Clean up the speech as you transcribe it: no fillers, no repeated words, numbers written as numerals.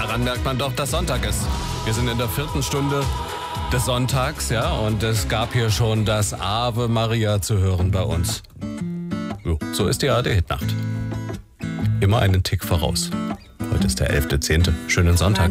daran merkt man doch, dass Sonntag ist. Wir sind in der 4. Stunde des Sonntags, ja, und es gab hier schon das Ave Maria zu hören bei uns. So ist die ARD-Hitnacht. Immer einen Tick voraus. Heute ist der 11.10. Schönen Sonntag.